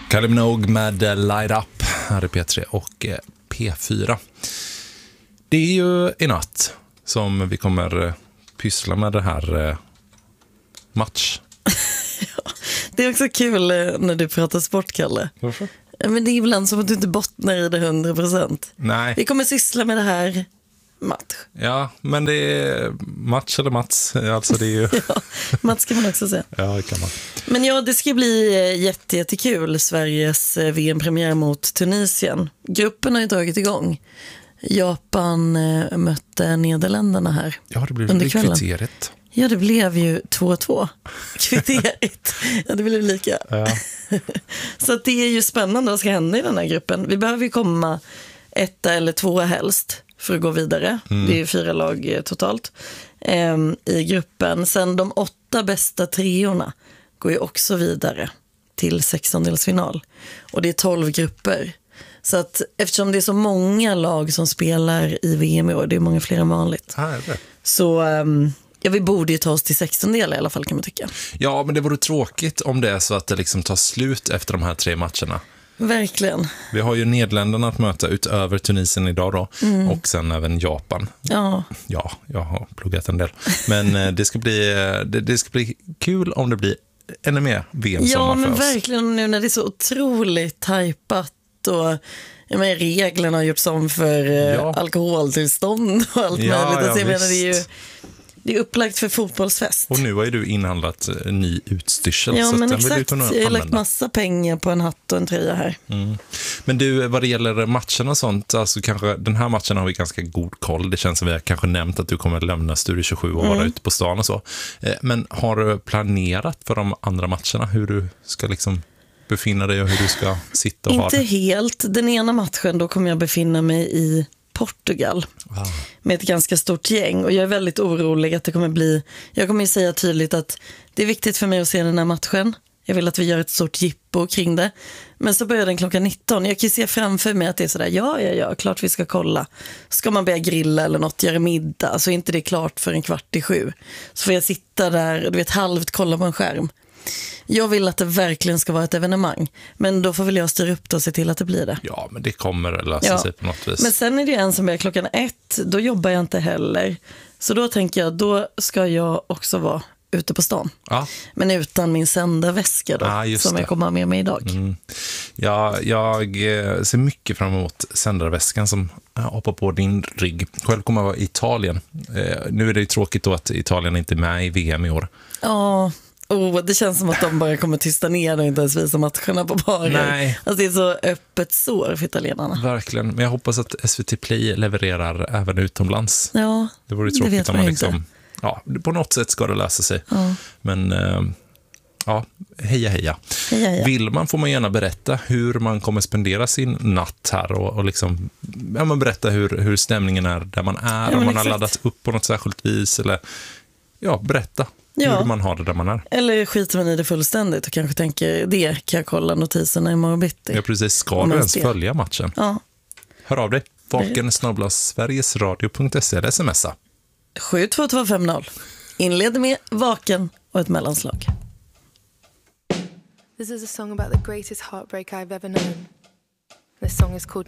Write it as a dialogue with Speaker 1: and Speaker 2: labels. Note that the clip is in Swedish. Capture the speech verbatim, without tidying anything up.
Speaker 1: Kylie Minogue med Light Up här i P tre och P fyra. Det är ju i natt som vi kommer pyssla med det här match.
Speaker 2: Ja, det är också kul när du pratar sport, Kalle.
Speaker 1: Varför?
Speaker 2: Men det är ibland som att du inte bottnar i det hundra procent.
Speaker 1: Nej.
Speaker 2: Vi kommer syssla med det här match.
Speaker 1: Ja, men det är match eller Mats. Alltså det är ju...
Speaker 2: Ja, Mats kan man också säga.
Speaker 1: Ja, det kan man. Men
Speaker 2: ja, det ska bli jätte, jättekul. Sveriges V M-premiär mot Tunisien. Gruppen har ju dragit igång. Japan mötte Nederländerna här.
Speaker 1: Ja, det blev under kriteriet.
Speaker 2: Ja, det blev ju två två. Kriteriet. Ja, det blev lika.
Speaker 1: Ja.
Speaker 2: Så att det är ju spännande vad ska hända i den här gruppen. Vi behöver ju komma etta eller två helst för att gå vidare. Mm. Det är ju fyra lag totalt eh, i gruppen. Sen de åtta bästa treorna går ju också vidare till sextondelsfinal. Och det är tolv grupper. Så att eftersom det är så många lag som spelar i V M i år, det är många fler än vanligt.
Speaker 1: Ah, är det?
Speaker 2: Så um, ja, vi borde ju ta oss till sextondel i alla fall, kan man tycka.
Speaker 1: Ja, men det vore tråkigt om det är så att det liksom tar slut efter de här tre matcherna.
Speaker 2: Verkligen.
Speaker 1: Vi har ju Nederländerna att möta utöver Tunisien idag då. Mm. Och sen även Japan.
Speaker 2: Ja.
Speaker 1: Ja, jag har pluggat en del. Men det ska bli, det, det ska bli kul om det blir ännu mer V M-sommar
Speaker 2: ja,
Speaker 1: för oss.
Speaker 2: Ja, men verkligen nu när det är så otroligt tajpat och ja, men reglerna har gjorts om för ja. alkoholtillstånd och allt
Speaker 1: ja,
Speaker 2: möjligt.
Speaker 1: Ja,
Speaker 2: alltså, jag menar, det är ju det är upplagt för fotbollsfest.
Speaker 1: Och nu har ju du inhandlat en ny utstyrsel.
Speaker 2: Ja,
Speaker 1: så
Speaker 2: men
Speaker 1: den
Speaker 2: exakt.
Speaker 1: Vill du
Speaker 2: jag har lagt massa pengar på en hatt och en tröja här.
Speaker 1: Mm. Men du, vad det gäller matcherna och sånt, alltså kanske den här matchen har vi ganska god koll. Det känns som vi har kanske nämnt att du kommer lämna Studio tjugosju och
Speaker 2: mm.
Speaker 1: vara ute på stan och så. Men har du planerat för de andra matcherna hur du ska liksom befinna dig och hur du ska sitta och
Speaker 2: Inte
Speaker 1: ha det?
Speaker 2: Inte helt. Den ena matchen då kommer jag befinna mig i Portugal wow. med ett ganska stort gäng och jag är väldigt orolig att det kommer bli, jag kommer ju säga tydligt att det är viktigt för mig att se den här matchen, jag vill att vi gör ett stort jippo kring det, men så börjar den klockan nitton, jag kan se framför mig att det är sådär, ja ja ja, klart vi ska kolla, ska man börja grilla eller något, göra middag, så är inte det klart för en kvart i sju, så får jag sitta där, du vet, halvt kolla på en skärm. Jag vill att det verkligen ska vara ett evenemang. Men då får väl jag styra upp det och se till att det blir det.
Speaker 1: Ja, men det kommer att lösa
Speaker 2: ja.
Speaker 1: sig på något vis.
Speaker 2: Men sen är det en som börjar klockan ett. Då jobbar jag inte heller. Så då tänker jag, då ska jag också vara ute på stan.
Speaker 1: Ja.
Speaker 2: Men utan min sändarväska då,
Speaker 1: ja,
Speaker 2: som
Speaker 1: det.
Speaker 2: jag kommer ha med mig idag.
Speaker 1: Mm. Ja, jag ser mycket fram emot sändarväskan som hoppar på din rygg. Själv kommer jag vara i Italien. Eh, nu är det ju tråkigt då att Italien inte är med i V M i år.
Speaker 2: Ja, oh, det känns som att de bara kommer tysta ner och inte ens visa matcherna på barer.
Speaker 1: Nej.
Speaker 2: Alltså det är så öppet sår för italienarna.
Speaker 1: Verkligen, men jag hoppas att S V T Play levererar även utomlands.
Speaker 2: Ja,
Speaker 1: det vore tråkigt
Speaker 2: det vet
Speaker 1: om man
Speaker 2: man
Speaker 1: liksom...
Speaker 2: inte.
Speaker 1: Ja, på något sätt ska det lösa sig.
Speaker 2: Ja.
Speaker 1: Men äh, ja, heja, heja
Speaker 2: heja heja.
Speaker 1: Vill man får man gärna berätta hur man kommer spendera sin natt här och, och liksom, ja, man berätta hur, hur stämningen är där man är, ja, om man exakt. har laddat upp på något särskilt vis eller ja, berätta ja. hur man har det där man är.
Speaker 2: Eller skiter man i det fullständigt och kanske tänker, det kan jag kolla notiserna imorgon bitti.
Speaker 1: Ja, precis. Ska du ens följa matchen?
Speaker 2: Ja.
Speaker 1: Hör av dig. Vaken snabel-a sverigesradio punkt se eller smsa.
Speaker 2: sju två två fem noll. Inleder med Vaken och ett mellanslag.
Speaker 3: This is a song about the greatest heartbreak I've ever known. This song is called